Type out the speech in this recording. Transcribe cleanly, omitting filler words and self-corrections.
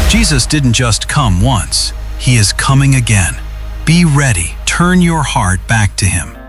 Jesus didn't just come once, he is coming again. Be ready, turn your heart back to him.